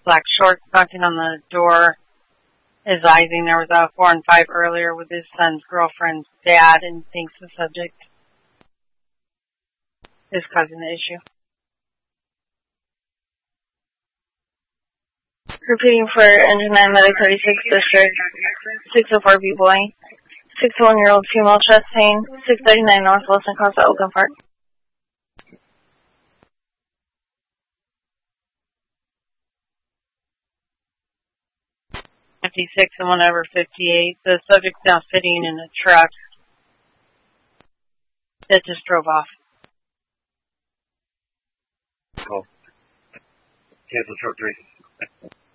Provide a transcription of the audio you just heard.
black shorts knocking on the door, advising there was a 4 and 5 earlier with his son's girlfriend's dad and thinks the subject is causing the issue. Repeating for Engine 9 Medic 36 District, 604 B-Boy, 61-year-old female chest pain, 639 North Wilson Cross at Oakland Park. 56 and 1/58. The subject's now sitting in a truck that just drove off. Cool. Cancel short 3.